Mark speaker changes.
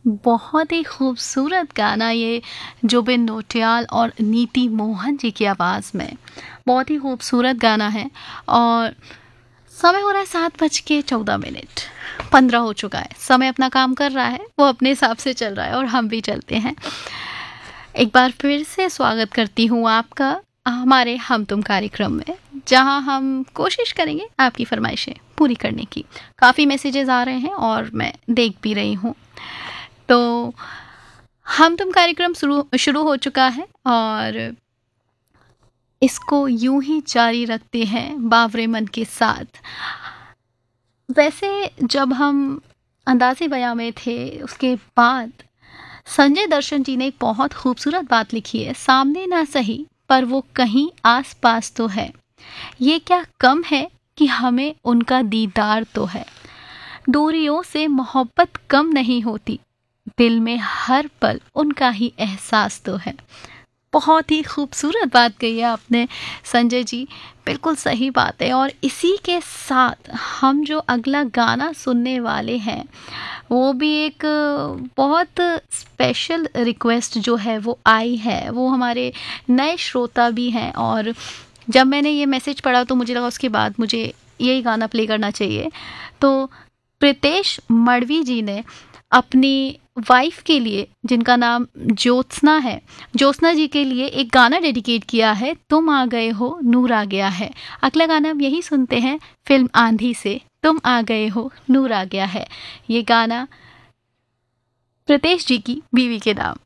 Speaker 1: बहुत ही खूबसूरत गाना ये जुबिन नौटियाल और नीति मोहन जी की आवाज़ में। बहुत ही खूबसूरत गाना है। और समय हो रहा है 7:14 15 हो चुका है। समय अपना काम कर रहा है, वो अपने हिसाब से चल रहा है और हम भी चलते हैं। एक बार फिर से स्वागत करती हूँ आपका हमारे हम तुम कार्यक्रम में, जहाँ हम कोशिश करेंगे आपकी फरमाइशें पूरी करने की। काफ़ी मैसेजेस आ रहे हैं और मैं देख भी रही हूँ। तो हम तुम कार्यक्रम शुरू शुरू हो चुका है और इसको यूं ही जारी रखते हैं बावरे मन के साथ। वैसे जब हम अंदाज़े बयां में थे, उसके बाद संजय दर्शन जी ने एक बहुत खूबसूरत बात लिखी है, सामने ना सही पर वो कहीं आस पास तो है। ये क्या कम है कि हमें उनका दीदार तो है। दूरियों से मोहब्बत कम नहीं होती, दिल में हर पल उनका ही एहसास तो है। बहुत ही खूबसूरत बात कही है आपने संजय जी, बिल्कुल सही बात है। और इसी के साथ हम जो अगला गाना सुनने वाले हैं, वो भी एक बहुत स्पेशल रिक्वेस्ट जो है वो आई है। वो हमारे नए श्रोता भी हैं और जब मैंने ये मैसेज पढ़ा तो मुझे लगा उसके बाद मुझे यही गाना प्ले करना चाहिए। तो प्रीतेश मड़वी जी ने अपनी वाइफ के लिए, जिनका नाम ज्योत्सना है, ज्योत्सना जी के लिए एक गाना डेडिकेट किया है, तुम आ गए हो नूर आ गया है। अगला गाना हम यही सुनते हैं फिल्म आंधी से, तुम आ गए हो नूर आ गया है। ये गाना प्रीतेश जी की बीवी के नाम।